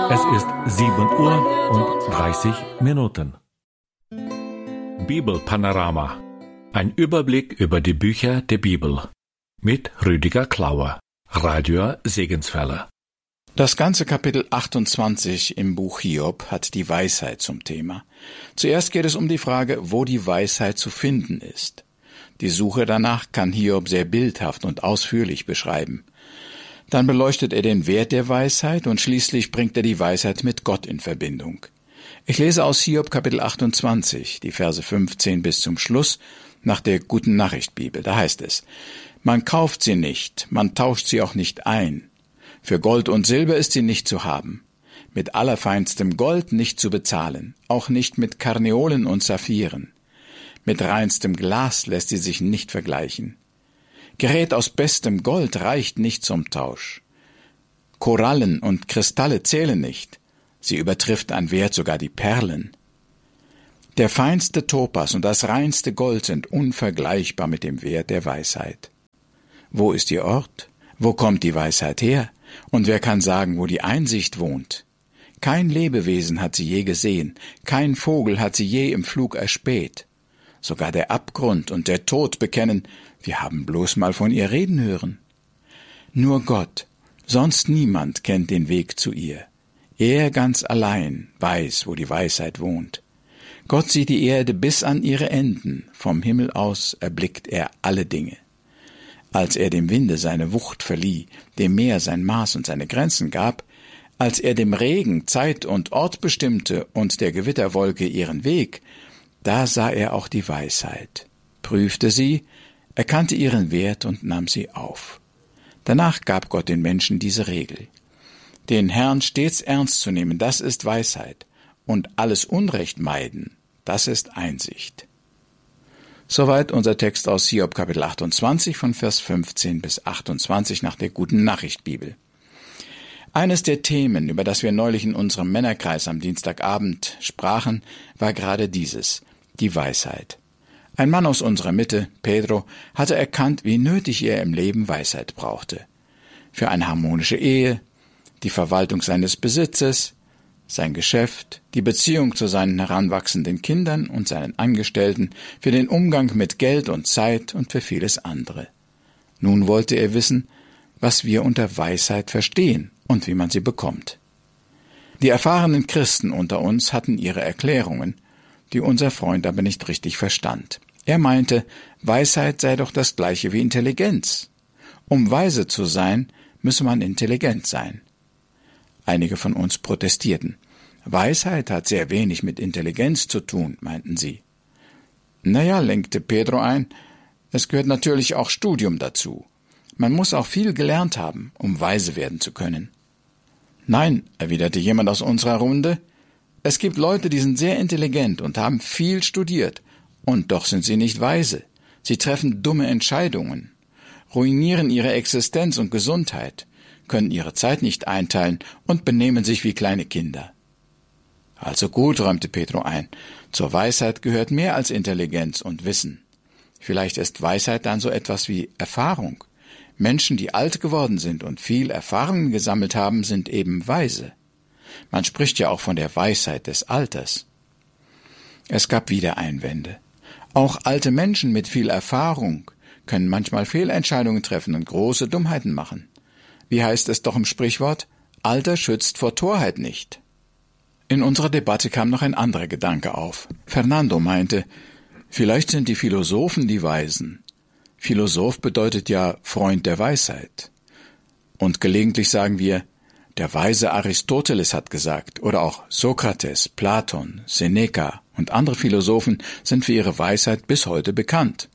Es ist 7:30 Bibelpanorama. Ein Überblick über die Bücher der Bibel. Mit Rüdiger Klauer, Radio Segenswelle. Das ganze Kapitel 28 im Buch Hiob hat die Weisheit zum Thema. Zuerst geht es um die Frage, wo die Weisheit zu finden ist. Die Suche danach kann Hiob sehr bildhaft und ausführlich beschreiben. Dann beleuchtet er den Wert der Weisheit und schließlich bringt er die Weisheit mit Gott in Verbindung. Ich lese aus Hiob Kapitel 28, die Verse 15 bis zum Schluss, nach der Guten Nachricht Bibel. Da heißt es: Man kauft sie nicht, man tauscht sie auch nicht ein. Für Gold und Silber ist sie nicht zu haben, mit allerfeinstem Gold nicht zu bezahlen, auch nicht mit Karneolen und Saphiren. Mit reinstem Glas lässt sie sich nicht vergleichen. Gerät aus bestem Gold reicht nicht zum Tausch. Korallen und Kristalle zählen nicht, sie übertrifft an Wert sogar die Perlen. Der feinste Topas und das reinste Gold sind unvergleichbar mit dem Wert der Weisheit. Wo ist ihr Ort? Wo kommt die Weisheit her? Und wer kann sagen, wo die Einsicht wohnt? Kein Lebewesen hat sie je gesehen, kein Vogel hat sie je im Flug erspäht. Sogar der Abgrund und der Tod bekennen, wir haben bloß mal von ihr reden hören. Nur Gott, sonst niemand kennt den Weg zu ihr. Er ganz allein weiß, wo die Weisheit wohnt. Gott sieht die Erde bis an ihre Enden, vom Himmel aus erblickt er alle Dinge. Als er dem Winde seine Wucht verlieh, dem Meer sein Maß und seine Grenzen gab, als er dem Regen Zeit und Ort bestimmte und der Gewitterwolke ihren Weg, da sah er auch die Weisheit, prüfte sie, erkannte ihren Wert und nahm sie auf. Danach gab Gott den Menschen diese Regel: Den Herrn stets ernst zu nehmen, das ist Weisheit, und alles Unrecht meiden, das ist Einsicht. Soweit unser Text aus Hiob Kapitel 28 von Vers 15 bis 28 nach der Guten Nachricht Bibel. Eines der Themen, über das wir neulich in unserem Männerkreis am Dienstagabend sprachen, war gerade dieses: die Weisheit. Ein Mann aus unserer Mitte, Pedro, hatte erkannt, wie nötig er im Leben Weisheit brauchte. Für eine harmonische Ehe, die Verwaltung seines Besitzes, sein Geschäft, die Beziehung zu seinen heranwachsenden Kindern und seinen Angestellten, für den Umgang mit Geld und Zeit und für vieles andere. Nun wollte er wissen, was wir unter Weisheit verstehen und wie man sie bekommt. Die erfahrenen Christen unter uns hatten ihre Erklärungen, die unser Freund aber nicht richtig verstand. Er meinte, Weisheit sei doch das Gleiche wie Intelligenz. Um weise zu sein, müsse man intelligent sein. Einige von uns protestierten. Weisheit hat sehr wenig mit Intelligenz zu tun, meinten sie. Naja, lenkte Pedro ein, es gehört natürlich auch Studium dazu. Man muss auch viel gelernt haben, um weise werden zu können. Nein, erwiderte jemand aus unserer Runde, es gibt Leute, die sind sehr intelligent und haben viel studiert, und doch sind sie nicht weise. Sie treffen dumme Entscheidungen, ruinieren ihre Existenz und Gesundheit, können ihre Zeit nicht einteilen und benehmen sich wie kleine Kinder. Also gut, räumte Pedro ein, zur Weisheit gehört mehr als Intelligenz und Wissen. Vielleicht ist Weisheit dann so etwas wie Erfahrung. Menschen, die alt geworden sind und viel Erfahrungen gesammelt haben, sind eben weise. Man spricht ja auch von der Weisheit des Alters. Es gab wieder Einwände. Auch alte Menschen mit viel Erfahrung können manchmal Fehlentscheidungen treffen und große Dummheiten machen. Wie heißt es doch im Sprichwort? Alter schützt vor Torheit nicht. In unserer Debatte kam noch ein anderer Gedanke auf. Fernando meinte, vielleicht sind die Philosophen die Weisen. Philosoph bedeutet ja Freund der Weisheit. Und gelegentlich sagen wir, der weise Aristoteles hat gesagt, oder auch Sokrates, Platon, Seneca und andere Philosophen sind für ihre Weisheit bis heute bekannt.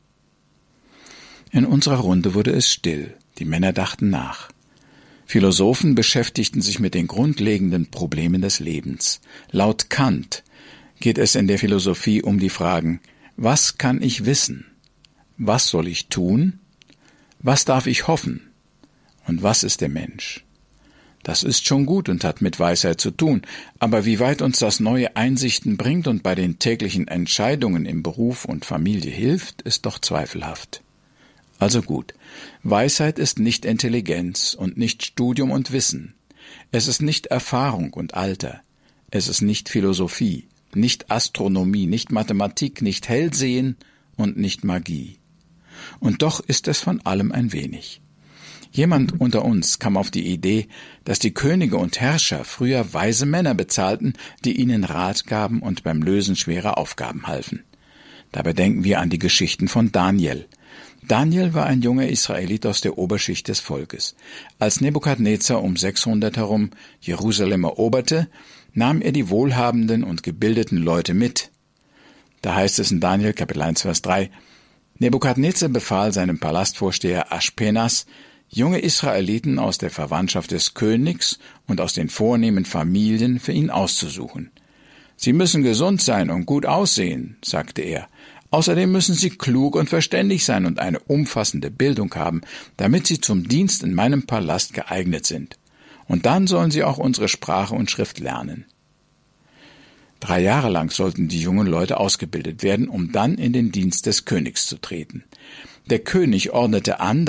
In unserer Runde wurde es still, die Männer dachten nach. Philosophen beschäftigten sich mit den grundlegenden Problemen des Lebens. Laut Kant geht es in der Philosophie um die Fragen: Was kann ich wissen? Was soll ich tun? Was darf ich hoffen? Und was ist der Mensch? Das ist schon gut und hat mit Weisheit zu tun, aber wie weit uns das neue Einsichten bringt und bei den täglichen Entscheidungen im Beruf und Familie hilft, ist doch zweifelhaft. Also gut, Weisheit ist nicht Intelligenz und nicht Studium und Wissen. Es ist nicht Erfahrung und Alter. Es ist nicht Philosophie, nicht Astronomie, nicht Mathematik, nicht Hellsehen und nicht Magie. Und doch ist es von allem ein wenig. Jemand unter uns kam auf die Idee, dass die Könige und Herrscher früher weise Männer bezahlten, die ihnen Rat gaben und beim Lösen schwerer Aufgaben halfen. Dabei denken wir an die Geschichten von Daniel. Daniel war ein junger Israelit aus der Oberschicht des Volkes. Als Nebukadnezar um 600 herum Jerusalem eroberte, nahm er die wohlhabenden und gebildeten Leute mit. Da heißt es in Daniel Kapitel 1, Vers 3, Nebukadnezar befahl seinem Palastvorsteher Aschpenas, junge Israeliten aus der Verwandtschaft des Königs und aus den vornehmen Familien für ihn auszusuchen. Sie müssen gesund sein und gut aussehen, sagte er. Außerdem müssen sie klug und verständig sein und eine umfassende Bildung haben, damit sie zum Dienst in meinem Palast geeignet sind. Und dann sollen sie auch unsere Sprache und Schrift lernen. 3 Jahre lang sollten die jungen Leute ausgebildet werden, um dann in den Dienst des Königs zu treten. Der König ordnete an,